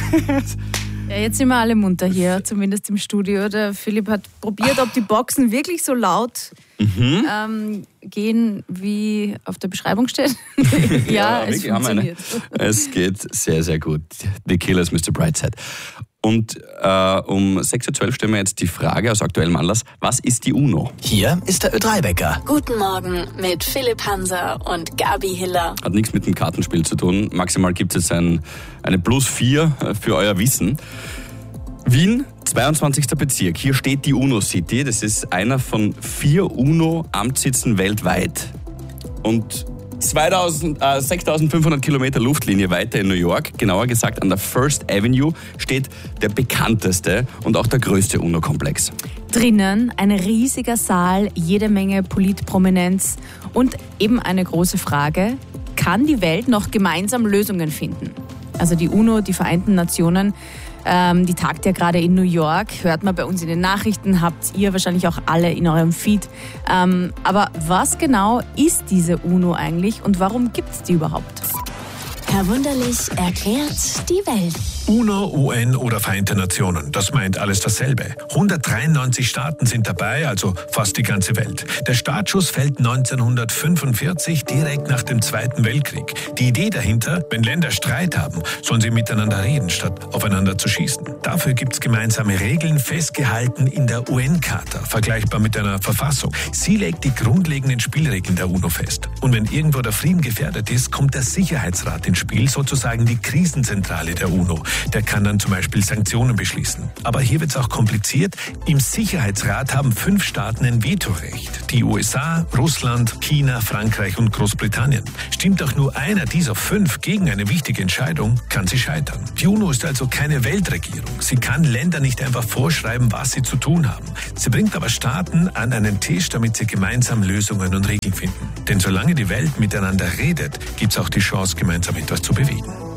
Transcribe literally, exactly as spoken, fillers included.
Ja, jetzt sind wir alle munter hier, zumindest im Studio. Der Philipp hat probiert, ob die Boxen wirklich so laut mhm. ähm, gehen, wie auf der Beschreibung steht. ja, ja, es funktioniert. Es geht sehr, sehr gut. The Killers, Mister Brightside. Und äh, um sechs Uhr zwölf stellen wir jetzt die Frage aus aktuellem Anlass, was ist die UNO? Hier ist der Ö drei Wecker. Guten Morgen mit Philipp Hanser und Gabi Hiller. Hat nichts mit dem Kartenspiel zu tun. Maximal gibt es ein, eine Plus vier für euer Wissen. Wien, zweiundzwanzigster Bezirk. Hier steht die UNO-City. Das ist einer von vier UNO-Amtssitzen weltweit. Und zweitausend, äh, sechstausendfünfhundert Kilometer Luftlinie weiter in New York, genauer gesagt an der First Avenue, steht der bekannteste und auch der größte UNO-Komplex. Drinnen ein riesiger Saal, jede Menge Politprominenz und eben eine große Frage, kann die Welt noch gemeinsam Lösungen finden? Also die UNO, die Vereinten Nationen, ähm, die tagt ja gerade in New York, hört man bei uns in den Nachrichten, habt ihr wahrscheinlich auch alle in eurem Feed. Ähm, aber was genau ist diese UNO eigentlich und warum gibt es die überhaupt? Herr Wunderlich erklärt die Welt. UNO, U N oder Vereinte Nationen, das meint alles dasselbe. hundertdreiundneunzig Staaten sind dabei, also fast die ganze Welt. Der Startschuss fällt neunzehnhundertfünfundvierzig, direkt nach dem Zweiten Weltkrieg. Die Idee dahinter, wenn Länder Streit haben, sollen sie miteinander reden, statt aufeinander zu schießen. Dafür gibt es gemeinsame Regeln, festgehalten in der U N-Charta, vergleichbar mit einer Verfassung. Sie legt die grundlegenden Spielregeln der UNO fest. Und wenn irgendwo der Frieden gefährdet ist, kommt der Sicherheitsrat ins Spiel, sozusagen die Krisenzentrale der UNO. Der kann dann zum Beispiel Sanktionen beschließen. Aber hier wird es auch kompliziert. Im Sicherheitsrat haben fünf Staaten ein Vetorecht. Die U S A, Russland, China, Frankreich und Großbritannien. Stimmt auch nur einer dieser fünf gegen eine wichtige Entscheidung, kann sie scheitern. Die UNO ist also keine Weltregierung. Sie kann Ländern nicht einfach vorschreiben, was sie zu tun haben. Sie bringt aber Staaten an einen Tisch, damit sie gemeinsam Lösungen und Regeln finden. Denn solange die Welt miteinander redet, gibt es auch die Chance, gemeinsam etwas zu bewegen.